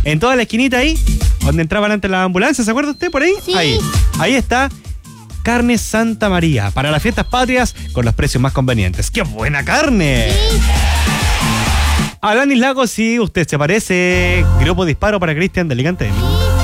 En toda la esquinita ahí, donde entraban antes las ambulancias, ¿se acuerda usted por ahí? Sí. Ahí está. Carne Santa María, para las fiestas patrias con los precios más convenientes. ¡Qué buena carne! Sí. Alanis Lagos, si usted se parece. Grupo Disparo para Cristian de Alicante.